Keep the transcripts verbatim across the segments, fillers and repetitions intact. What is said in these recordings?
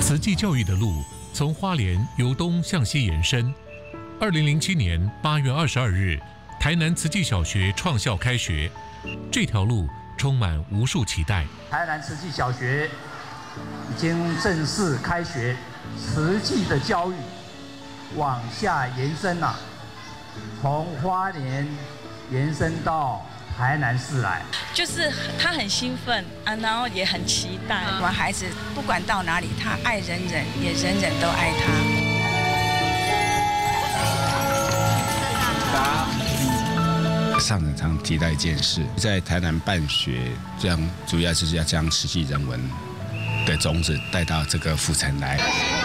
慈济教育的路从花莲由东向西延伸。二零零七年八月二十二日，台南慈济小学创校开学，这条路充满无数期待。 台南慈济小学已经正式开学，慈济的教育往下延伸了，从花莲延伸到台南市来， 就是他很兴奋啊，然后也很期待。 我们孩子不管到哪里，他爱人人，也人人都爱他。 上人常提到一件事，在台南办学，这样主要就是要将慈济人文的种子带到这个府城来。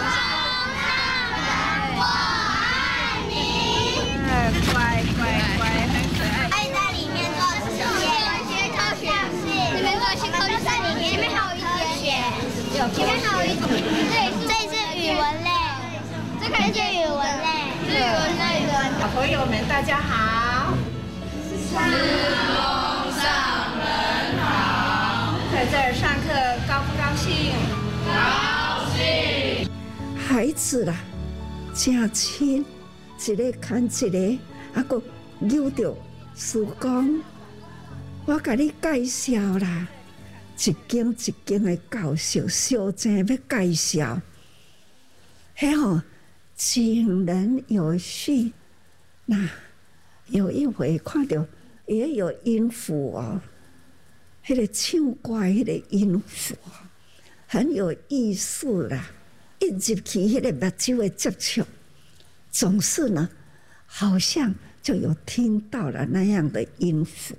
乖乖乖，很可爱。 爱在里面做实验，学科学系，里面做新科学在里面，前面还有一节，前面还有一节，对，这是语文类，这可以是语文类，是语文类的。 小朋友们，大家好。 是风上人好， 在这儿上课高不高兴？ 高兴。 孩子啦，真亲。一个牵一个，啊，佫扭着师公，我甲你介绍啦，一间一间的教室，小正要介绍，迄吼井然有序。那有一回看到也有音符哦，迄个唱歌迄个音符，很有艺术啦。一入去迄个目睭的接触。总是呢，好像就有听到了那样的音符。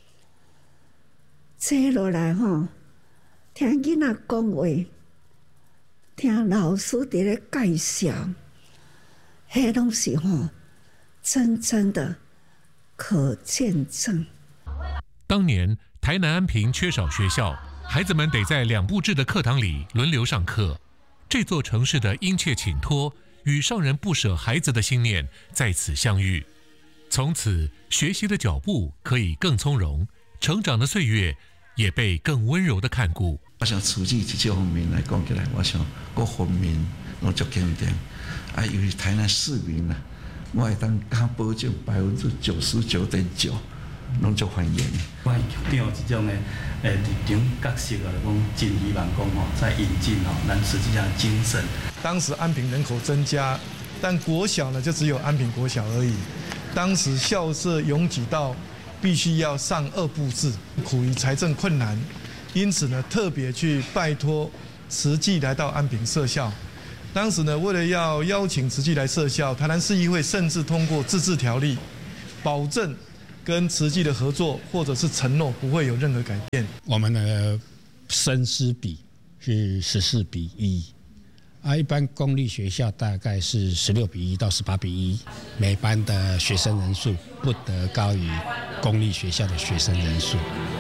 坐落来吼，听囡仔讲话，听老师伫咧介绍，迄拢是吼真正的可见证。 当年台南安平缺少学校，孩子们得在两部制的课堂里轮流上课。这座城市的殷切请托。与上人不舍孩子的心念在此相遇，从此学习的脚步可以更从容，成长的岁月也被更温柔的看顾。 我想慈济这方面来讲起来，我想各方面拢足肯定。啊，由于台南市民啊，我会当敢保证百分之九十九点九，拢足欢迎。 我局长有这种的诶立场角色啊，讲真希望讲吼，在引进吼咱慈济的精神。 当时安平人口增加，但国小呢就只有安平国小而已。当时校舍拥挤到必须要上二部制，苦于财政困难，因此呢特别去拜托慈济来到安平设校。当时呢为了要邀请慈济来设校，台南市议会甚至通过自治条例，保证跟慈济的合作或者是承诺不会有任何改变。 我们的生师比是十四比一。啊，一般公立学校大概是十六比一到十八比一，每班的学生人数不得高于公立学校的学生人数。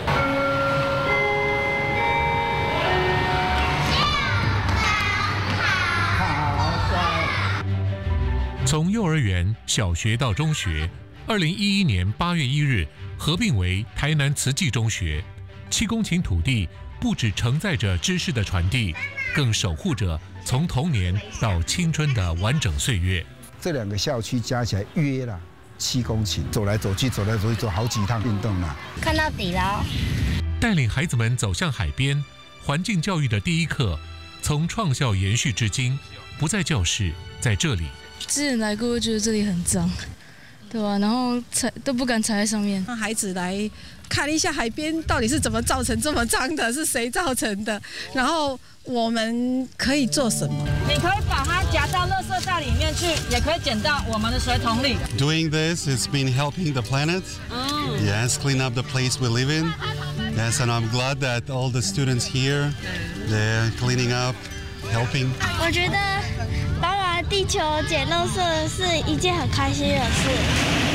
从幼儿园、小学到中学，二零一一年八月一日合并为台南慈济中学。七公顷土地不只承载着知识的传递，更守护着从童年到青春的完整岁月。 这两个校区加起来约了七公顷，走来走去，走来走去，走好几趟运动了。 看到底了。 带领孩子们走向海边，环境教育的第一课，从创校延续至今，不在教室，在这里。 之前来过，觉得这里很脏，对吧？然后踩都不敢踩在上面。 让孩子来看一下海边到底是怎么造成这么脏的，是谁造成的？然后我们可以做什么？ 你可以把它夹到垃圾袋里面去，也可以捡到我们的水桶里。 Doing this, it's been helping the planet. Oh. Yes, clean up the place we live in. Yes, and I'm glad that all the students here, they're cleaning up, helping. 我觉得帮忙地球捡垃圾是一件很开心的事。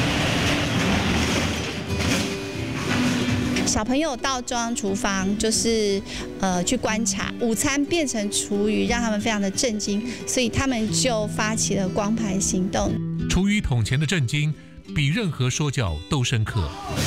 小朋友到中央厨房，就是呃去观察午餐变成厨余，让他们非常的震惊，所以他们就发起了光盘行动。 厨余桶前的震惊，比任何说教都深刻。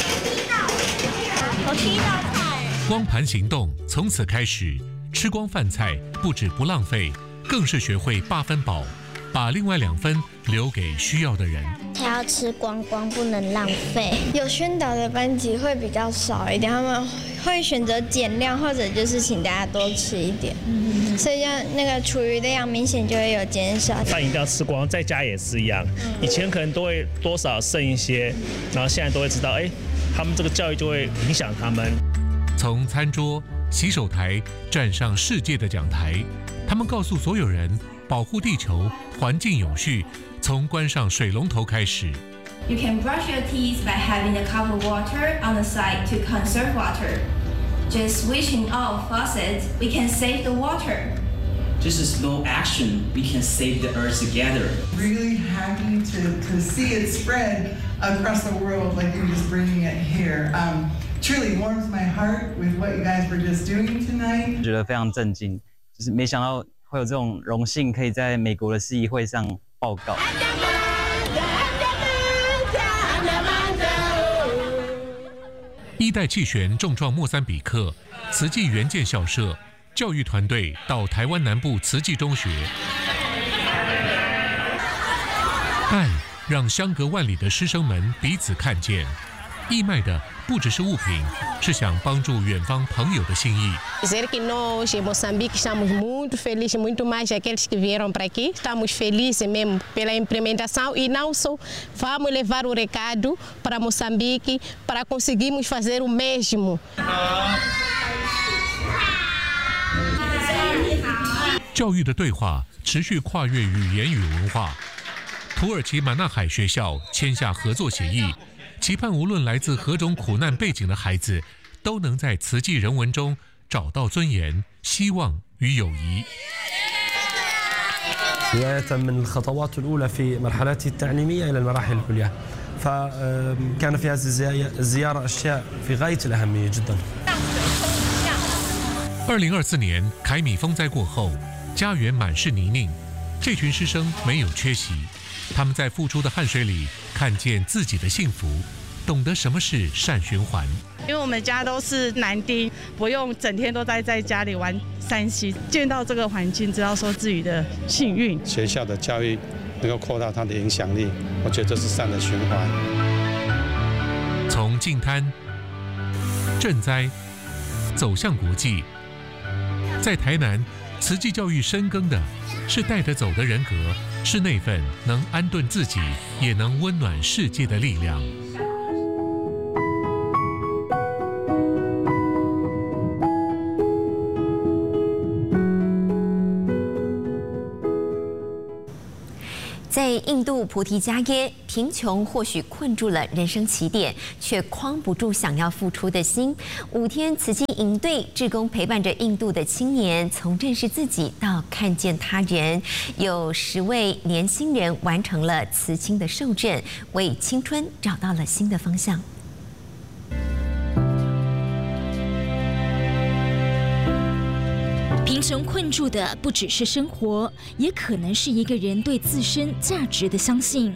有七道菜。 光盘行动从此开始，吃光饭菜不止不浪费， 更是学会八分饱，把另外两分留给需要的人。 才要吃光光，不能浪费。 有宣导的班级会比较少一点，他们会选择减量，或者就是请大家多吃一点。嗯、所以像那个厨余的量明显就会有减少。 饭一定要吃光，在家也是一样。以前可能都会多少剩一些，然后现在都会知道，哎，他们这个教育就会影响他们。 从餐桌、洗手台站上世界的讲台，他们告诉所有人，保护地球，环境永续，从关上水龙头开始。 You can brush your teeth by having a cup of water on the side to conserve water. Just switching off faucets, we can save the water. Just a small action, we can save the earth together. Really happy to, to see it spread across the world like you're just bringing it here. Um, truly warms my heart with what you guys were just doing tonight. 觉得非常震惊，就是没想到会有这种荣幸，可以在美国的市议会上报告。 一代气旋重创莫桑比克，慈济援建校舍，教育团队到台湾南部慈济中学。爱让相隔万里的师生们彼此看见，义卖的不只是物品，是想帮助远方朋友的心意。 Dizer que nós em Moçambique estamos muito felizes, muito mais aqueles que vieram para aqui. Estamos felizes mesmo pela implementação e não só vamos levar o recado para Moçambique para conseguirmos fazer o mesmo. 教育的对话持续跨越语言与文化。土耳其马纳海学校签下合作协议，期盼无论来自何种苦难背景的孩子，都能在慈济人文中找到尊严、希望与友谊。 بداية من الخطوات الأولى في مرحلته التعليمية إلى المراحل العليا، فكان في هذه الزيارة أشياء في غاية الأهمية جدا. 二零二四年凯米风灾过后，家园满是泥泞，这群师生没有缺席，他们在付出的汗水里看见自己的幸福，懂得什么是善循环。 因为我们家都是男丁，不用整天都待在家里玩三 C， 见到这个环境，知道说自己的幸运。 学校的教育能够扩大它的影响力，我觉得这是善的循环。 从净滩、赈灾走向国际，在台南，慈济教育深耕的是带得走的人格，是那份能安顿自己，也能温暖世界的力量。 在印度菩提迦耶，贫穷或许困住了人生起点，却框不住想要付出的心。五天慈济营队志工陪伴着印度的青年，从认识自己到看见他人，有十位年轻人完成了慈青的受证，为青春找到了新的方向。 贫穷困住的不只是生活，也可能是一个人对自身价值的相信。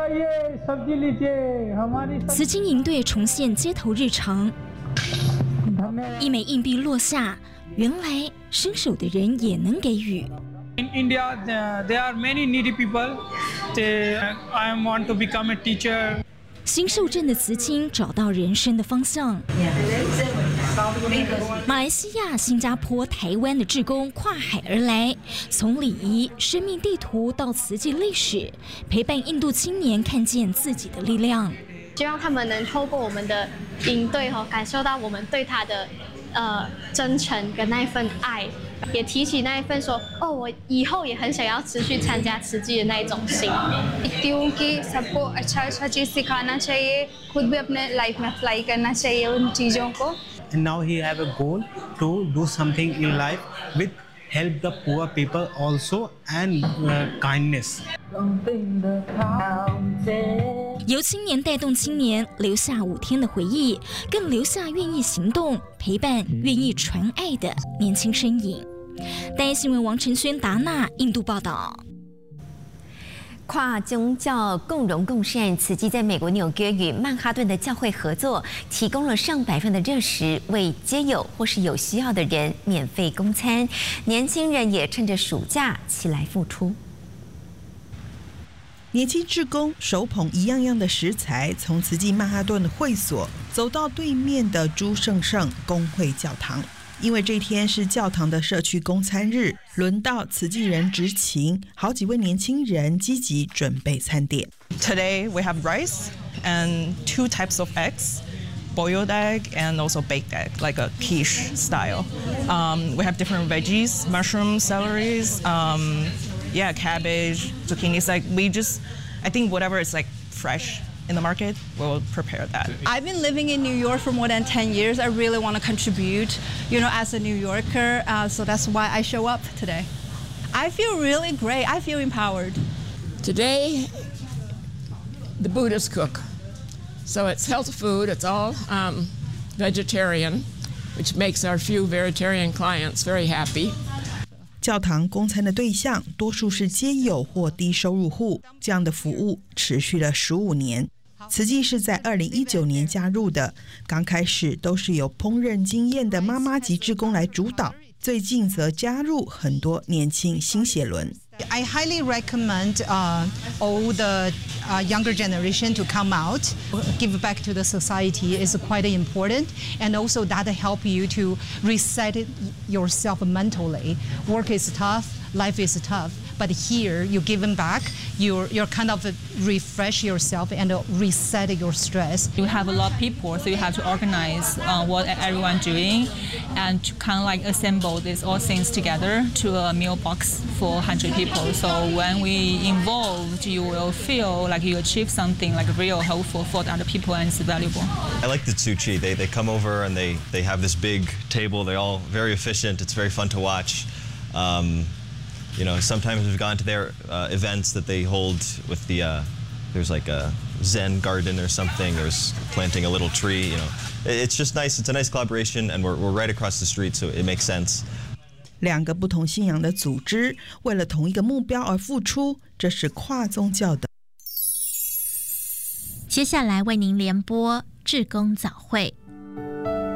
慈青营队重现街头日常，一枚硬币落下，原来伸手的人也能给予。 In India, there are many needy people. They, I want to become a teacher. 新受证的慈青找到人生的方向。马来西亚、新加坡、台湾的志工跨海而来，从礼仪、生命地图到慈济历史，陪伴印度青年看见自己的力量。 希望他们能透过我们的营队哈，感受到我们对他的呃真诚跟那一份爱，也提起那一份说哦，我以后也很想要持续参加慈济的那一种心。 क्योंकि सबको अच्छा अच्छा चीज सिखाना चाहिए, खुद भी अपने लाइफ में अप्लाई करना चाहिए उन चीजों को. And now he have a goal to do something in life with help the poor people also and uh, kindness. 由青年带动青年，留下五天的回忆，更留下愿意行动、陪伴、愿意传爱的年轻身影。单新闻王晨轩、达娜，印度报道。 跨宗教共荣共善，慈济在美国纽约与曼哈顿的教会合作，提供了上百份的热食，为街友或是有需要的人免费供餐。年轻人也趁着暑假起来付出。 年轻志工手捧一样样的食材，从慈济曼哈顿的会所走到对面的朱圣圣公会教堂。因为这天是教堂的社区供餐日，轮到慈济人执勤，好几位年轻人积极准备餐点。 Today we have rice and two types of eggs, boiled egg and also baked egg, like a quiche style. Um, we have different veggies, mushrooms, celeries, um, yeah, cabbage, zucchini. It's like we just, I think whatever is like fresh in the market, we'll prepare that. I've been living in New York for more than ten years. I really want to contribute, you know, as a New Yorker. Uh, so that's why I show up today. I feel really great. I feel empowered. Today, the Buddhists cook. So it's health food. It's all um, vegetarian, which makes our few vegetarian clients very happy. 教堂供餐的对象多数是街友或低收入户，这样的服务持续了十五年。慈济是在二零一九年加入的，刚开始都是由烹饪经验的妈妈级志工来主导，最近则加入很多年轻新血轮。 I highly recommend uh, all the uh, younger generation to come out, give back to the society is quite important, and also that help you to reset yourself mentally. Work is tough, life is tough, but here you give them back, you're, you're kind of refresh yourself and reset your stress. You have a lot of people, so you have to organize uh, what everyone's doing and to kind of like assemble these all things together to a meal box for one hundred people. So when we involved, you will feel like you achieve something like real helpful for the other people and it's valuable. I like the Tsuchi. They, they come over and they, they have this big table. They're all very efficient. It's very fun to watch. Um, you know, sometimes we've gone to their uh, events that they hold with the, uh, there's like a Zen garden or something. There's planting a little tree, you know. It's just nice. It's a nice collaboration and we're, we're right across the street, so it makes sense. 两个不同信仰的组织为了同一个目标而付出，这是跨宗教的。 接下来为您联播志工早会。